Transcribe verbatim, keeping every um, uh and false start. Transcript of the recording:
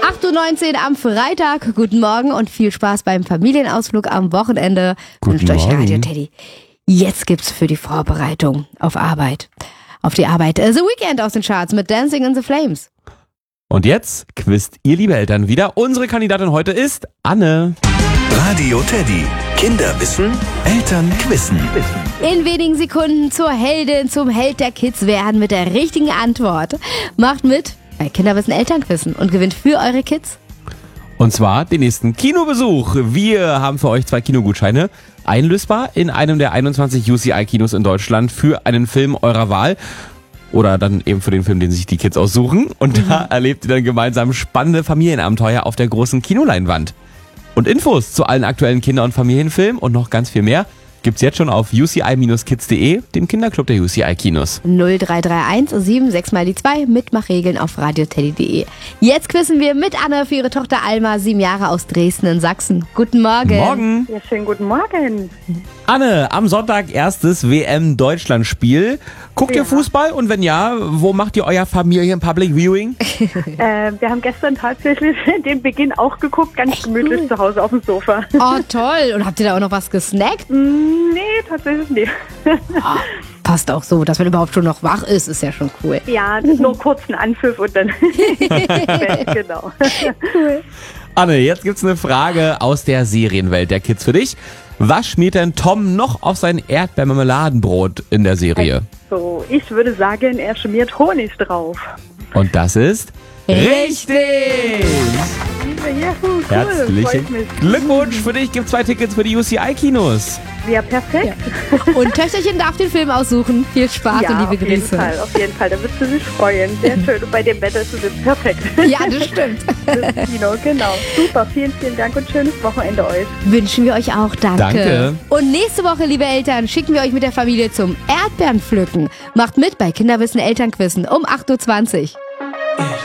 acht Uhr neunzehn am Freitag. Guten Morgen und viel Spaß beim Familienausflug am Wochenende. Guten Wünscht euch Morgen. Radio Teddy. Jetzt gibt's für die Vorbereitung auf Arbeit. Auf die Arbeit. The Weeknd aus den Charts mit Dancing in the Flames. Und jetzt quizt ihr, liebe Eltern, wieder. Unsere Kandidatin heute ist Anne. Radio Teddy. Kinder wissen, Eltern quizzen. In wenigen Sekunden zur Heldin, zum Held der Kids werden mit der richtigen Antwort. Macht mit bei Kinderwissen Elternquissen und gewinnt für eure Kids. Und zwar den nächsten Kinobesuch. Wir haben für euch zwei Kinogutscheine einlösbar in einem der einundzwanzig U C I-Kinos in Deutschland für einen Film eurer Wahl. Oder dann eben für den Film, den sich die Kids aussuchen. Und da erlebt ihr dann gemeinsam spannende Familienabenteuer auf der großen Kinoleinwand. Und Infos zu allen aktuellen Kinder- und Familienfilmen und noch ganz viel mehr gibt's jetzt schon auf u c i Bindestrich kids punkt de, dem Kinderclub der U C I-Kinos. null drei drei eins sieben sechs mal die zwei, Mitmachregeln auf radioteddy punkt de. Jetzt quizzen wir mit Anne für ihre Tochter Alma, sieben Jahre aus Dresden in Sachsen. Guten Morgen. Morgen. Ja, schönen guten Morgen. Anne, am Sonntag erstes W M-Deutschland-Spiel. Guckt Ja. ihr Fußball? Und wenn ja, wo macht ihr euer Familien-Public Viewing? Äh, wir haben gestern tatsächlich den Beginn auch geguckt, ganz gemütlich cool. zu Hause auf dem Sofa. Oh, toll. Und habt ihr da auch noch was gesnackt? Mm, nee, tatsächlich nicht. Ah, passt auch so, dass man überhaupt schon noch wach ist, ist ja schon cool. Ja, nur kurz einen Anpfiff und dann. Genau. Anne, jetzt gibt's eine Frage aus der Serienwelt der Kids für dich. Was schmiert denn Tom noch auf sein Erdbeermarmeladenbrot in der Serie? So, ich würde sagen, er schmiert Honig drauf. Und das ist richtig! Juhu, cool, Herzlichen freut mich. Glückwunsch! Für dich gibt's zwei Tickets für die U C I-Kinos. Ja, perfekt. Und Töchterchen darf den Film aussuchen. Viel Spaß Ja, und liebe auf jeden Grüße. Fall, auf jeden Fall. Da wird sie sich freuen. Sehr schön. Und bei dem Wetter ist es perfekt. Ja, das stimmt. Das Kino, genau. Super, vielen, vielen Dank und schönes Wochenende euch. Wünschen wir euch auch. Danke. Danke. Und nächste Woche, liebe Eltern, schicken wir euch mit der Familie zum Erdbeerenpflücken. Macht mit bei Kinderwissen Elternquissen um acht Uhr zwanzig.